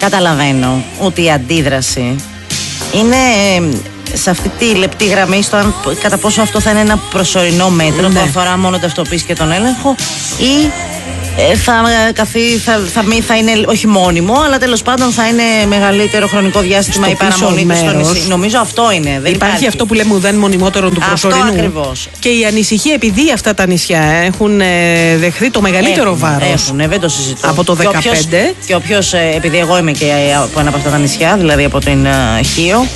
καταλαβαίνω ότι η αντίδραση είναι σε αυτή τη λεπτή γραμμή στο αν κατά πόσο αυτό θα είναι ένα προσωρινό μέτρο που αφορά μόνο την ταυτοποίηση και τον έλεγχο ή θα είναι όχι μόνιμο, αλλά τέλος πάντων θα είναι μεγαλύτερο χρονικό διάστημα η παραμονή του στο νησί. Νομίζω αυτό είναι. Δεν υπάρχει αυτό που λέμε ουδέν μονιμότερο του προσωρινού. Αυτό ακριβώς. Και η ανησυχία, επειδή αυτά τα νησιά έχουν δεχθεί το μεγαλύτερο βάρος. Δεν το συζητώ. Από το 2015. Και όποιος, επειδή εγώ είμαι και από ένα από αυτά τα νησιά, δηλαδή από την Χίο,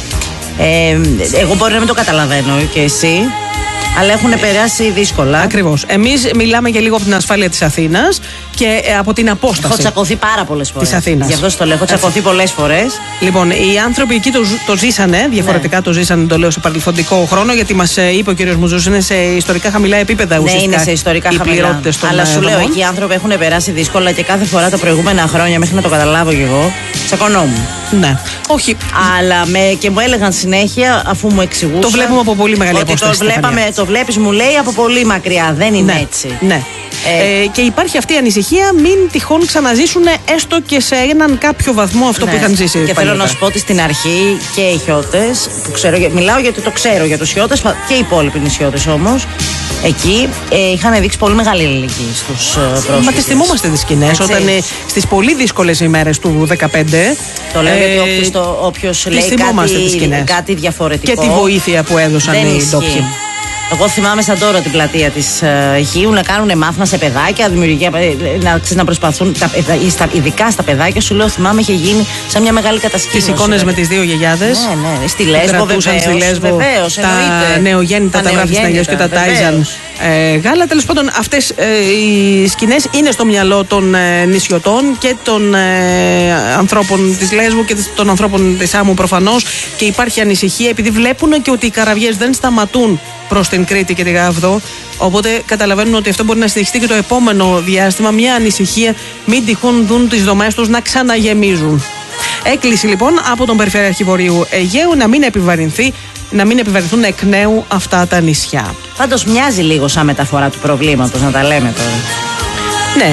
εγώ μπορεί να μην το καταλαβαίνω και εσύ, αλλά έχουν περάσει δύσκολα. Ακριβώς. Εμείς μιλάμε και λίγο από την ασφάλεια της Αθήνας και από την απόσταση. Έχω τσακωθεί πάρα πολλές φορές. Της Αθήνας. Γι' αυτό το λέω. Έχω τσακωθεί πολλές φορές. Λοιπόν, οι άνθρωποι εκεί το ζήσανε, διαφορετικά το ζήσανε, το λέω σε παρελθοντικό χρόνο, γιατί μας είπε ο κύριος Μουζούς, είναι σε ιστορικά χαμηλά επίπεδα ουσιαστικά. Ναι, είναι σε ιστορικά χαμηλά. Αλλά σου λέω, εκεί οι άνθρωποι έχουν περάσει δύσκολα και κάθε φορά τα προηγούμενα χρόνια, μέχρι να το καταλάβω κι εγώ, τσακωνόμουν. Ναι. Όχι. Αλλά και μου έλεγαν συνέχεια, αφού μου εξηγούσαν. Το βλέπουμε από πολύ μεγάλη απόσταση. Το βλέπεις, μου λέει, από πολύ μακριά. Δεν είναι έτσι. Ναι. Και υπάρχει αυτή η ανησυχία, μην τυχόν ξαναζήσουν έστω και σε έναν κάποιο βαθμό αυτό που είχαν ζήσει. Και θέλω να σου πω ότι στην αρχή και οι Χιώτες, που ξέρω, μιλάω γιατί το ξέρω για τους Χιώτες και οι υπόλοιποι νησιώτες όμως, εκεί είχαν δείξει πολύ μεγάλη αλληλεγγύη στους πρόσφυγες. Μα τις θυμόμαστε τις σκηνές όταν στις πολύ δύσκολες ημέρες του 2015. Το λέω γιατί όποιος λέει κάτι διαφορετικό. Και τη βοήθεια που έδωσαν οι ντόπιοι. Εγώ θυμάμαι σαν τώρα την πλατεία της Χίου να κάνουν μάθημα σε παιδάκια, δημιουργία, να προσπαθούν, ειδικά στα παιδάκια, σου λέω, θυμάμαι είχε γίνει σαν μια μεγάλη κατασκήνωση. Τις εικόνες με τις δύο γιαγιάδες. Ναι, στη Λέσβο βεβαίως. Τα νεογέννητα, τα βραβισταγιός και τα τάιζαν γάλα. Τέλος πάντων, αυτές οι σκηνές είναι στο μυαλό των νησιωτών και των ανθρώπων της Λέσβου και των ανθρώπων της Άμμου προφανώς, και υπάρχει ανησυχία επειδή βλέπουν και ότι οι καραβιές δεν σταματούν προς την Κρήτη και τη Γάβδο. Οπότε καταλαβαίνουν ότι αυτό μπορεί να συνεχιστεί και το επόμενο διάστημα. Μια ανησυχία, μην τυχόν δουν τις δομές τους να ξαναγεμίζουν. Έκκληση λοιπόν από τον Περιφερειάρχη Βορείου Αιγαίου να μην επιβαρυνθούν εκ νέου αυτά τα νησιά. Πάντως μοιάζει λίγο σαν μεταφορά του προβλήματος, να τα λέμε τώρα. Ναι.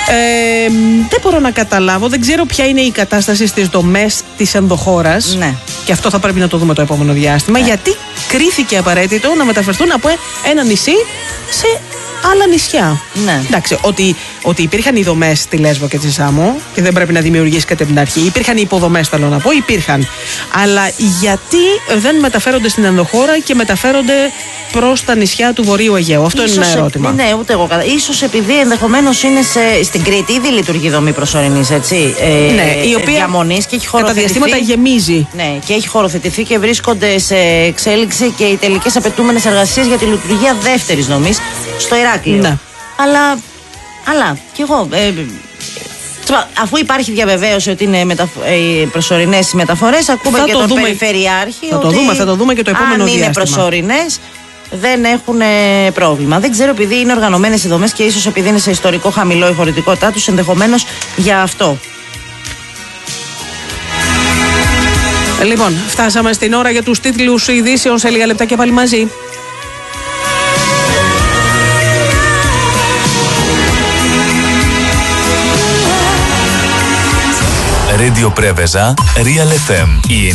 Δεν μπορώ να καταλάβω, δεν ξέρω ποια είναι η κατάσταση στις δομές της ενδοχώρας. Ναι. Και αυτό θα πρέπει να το δούμε το επόμενο διάστημα. Ναι. Γιατί κρίθηκε απαραίτητο να μεταφερθούν από ένα νησί σε άλλα νησιά. Ναι. Εντάξει, ότι υπήρχαν οι δομές στη Λέσβο και στη Σάμο και δεν πρέπει να δημιουργήσει κάτι από την αρχή. Υπήρχαν οι υποδομές, θέλω να πω, υπήρχαν. Αλλά γιατί δεν μεταφέρονται στην ενδοχώρα και μεταφέρονται προς τα νησιά του Βορείου Αιγαίου? Αυτό είναι ένα ερώτημα. Ναι, ούτε εγώ. Ίσως επειδή ενδεχομένως είναι στην Κρήτη, ήδη λειτουργεί δομή προσωρινής, έτσι. Ναι, η οποία διαμονής και έχει κατά διαστήματα γεμίζει. Ναι, και έχει χωροθετηθεί και βρίσκονται σε εξέλιξη και οι τελικές απαιτούμενες εργασίες για τη λειτουργία δεύτερης δομής στο Ηράκλειο. Ναι. Αλλά κι εγώ. Αφού υπάρχει διαβεβαίωση ότι είναι προσωρινές οι μεταφορές, ακούμε και τον Περιφερειάρχη. Θα το δούμε και το επόμενο διάστημα. Αν είναι προσωρινές, δεν έχουν πρόβλημα. Δεν ξέρω, επειδή είναι οργανωμένες οι δομές και ίσως επειδή είναι σε ιστορικό χαμηλό η χωρητικότητά τους, ενδεχομένως για αυτό. Λοιπόν, φτάσαμε στην ώρα για τους τίτλους ειδήσεων. Σε λίγα λεπτά και πάλι μαζί. Radio Preveza, Real FM.